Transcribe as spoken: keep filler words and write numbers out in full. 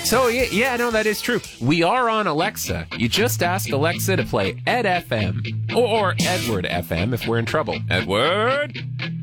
So, yeah, yeah, no, that is true. We are on Alexa. You just ask Alexa to play Ed F M. Or, or Edward F M if we're in trouble. Edward?